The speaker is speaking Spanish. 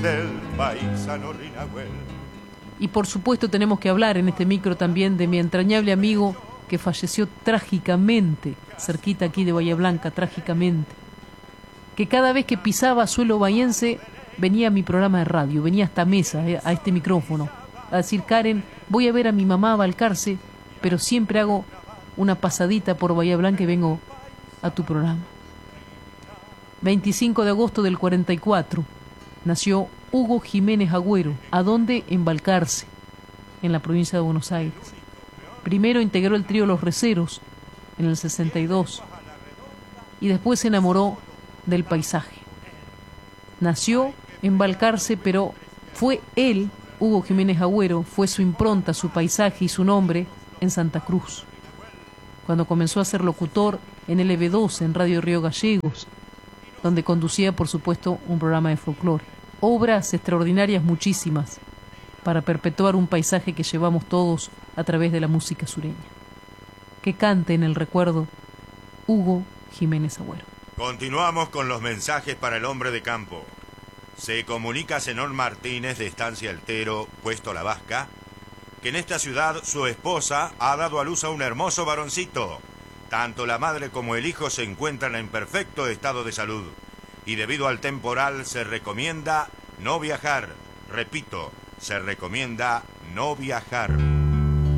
del paisano Rinahuel. Y por supuesto tenemos que hablar en este micro también de mi entrañable amigo que falleció trágicamente, cerquita aquí de Bahía Blanca, trágicamente. Que cada vez que pisaba suelo bahiense venía a mi programa de radio, venía a esta mesa, a este micrófono, a decir: Karen, voy a ver a mi mamá a Balcarce, pero siempre hago una pasadita por Bahía Blanca y vengo a tu programa. 25 de agosto del 44 nació Hugo Jiménez Agüero. ¿A dónde? En Balcarce, en la provincia de Buenos Aires. Primero integró el trío Los Receros en el 62 y después se enamoró del paisaje. Nació en Balcarce, pero fue él, Hugo Jiménez Agüero, fue su impronta, su paisaje y su nombre en Santa Cruz. Cuando comenzó a ser locutor en LB2, en Radio Río Gallegos, donde conducía, por supuesto, un programa de folclore. Obras extraordinarias muchísimas para perpetuar un paisaje que llevamos todos a través de la música sureña. Que cante en el recuerdo Hugo Jiménez Agüero. Continuamos con los mensajes para el hombre de campo. Se comunica Zenón Martínez de Estancia Altero, Puesto La Vasca, que en esta ciudad su esposa ha dado a luz a un hermoso varoncito. Tanto la madre como el hijo se encuentran en perfecto estado de salud y debido al temporal se recomienda no viajar. Repito, se recomienda no viajar.